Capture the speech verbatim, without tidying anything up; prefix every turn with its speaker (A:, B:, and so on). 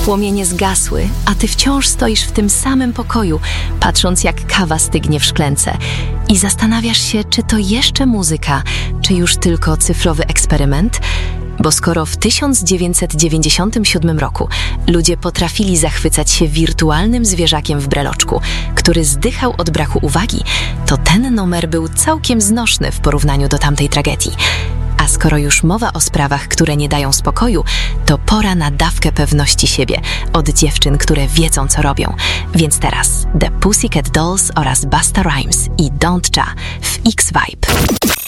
A: Płomienie zgasły, a ty wciąż stoisz w tym samym pokoju, patrząc jak kawa stygnie w szklance i zastanawiasz się, czy to jeszcze muzyka, czy już tylko cyfrowy eksperyment? Bo skoro w tysiąc dziewięćset dziewięćdziesiątym siódmym roku ludzie potrafili zachwycać się wirtualnym zwierzakiem w breloczku, który zdychał od braku uwagi, to ten numer był całkiem znośny w porównaniu do tamtej tragedii. A skoro już mowa o sprawach, które nie dają spokoju, to pora na dawkę pewności siebie od dziewczyn, które wiedzą, co robią. Więc teraz The Pussycat Dolls oraz Busta Rhymes i Don't Cha w X-Vibe.